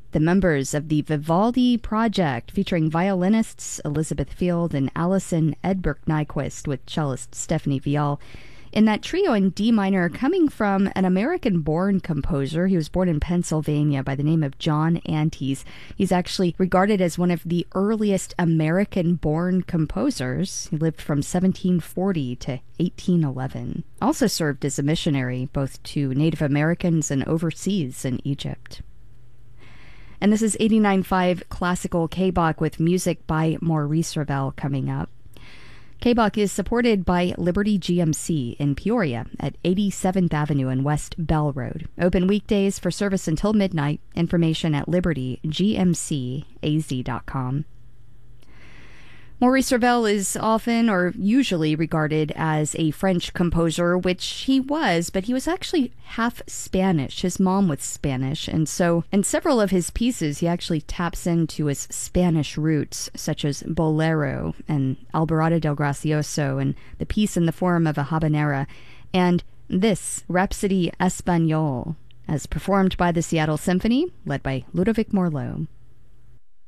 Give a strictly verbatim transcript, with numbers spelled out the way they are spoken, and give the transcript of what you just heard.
The members of the Vivaldi Project, featuring violinists Elizabeth Field and Alison Edberg Nyquist with cellist Stephanie Vial, in that trio in D minor, coming from an American-born composer. He was born in Pennsylvania by the name of John Antes. He's actually regarded as one of the earliest American-born composers. He lived from seventeen forty to eighteen eleven. Also served as a missionary, both to Native Americans and overseas in Egypt. And this is eighty-nine point five Classical K-Bach with music by Maurice Ravel coming up. K-Bach is supported by Liberty G M C in Peoria at eighty-seventh Avenue and West Bell Road. Open weekdays for service until midnight. Information at liberty g m c a z dot com. Maurice Ravel is often or usually regarded as a French composer, which he was, but he was actually half Spanish. His mom was Spanish, and so in several of his pieces, he actually taps into his Spanish roots, such as Bolero and Alborada del Gracioso and the piece in the form of a habanera, and this, Rhapsody Espagnole, as performed by the Seattle Symphony, led by Ludovic Morlot.